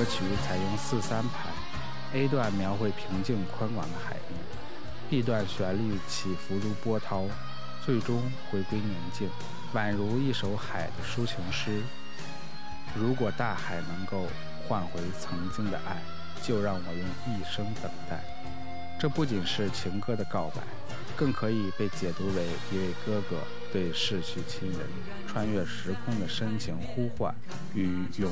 歌曲采用4/3拍 ，A 段描绘平静宽广的海面 ，B 段旋律起伏如波涛，最终回归宁静，宛如一首海的抒情诗。如果大海能够换回曾经的爱，就让我用一生等待。这不仅是情歌的告白，更可以被解读为一位哥哥对逝去亲人穿越时空的深情呼唤与永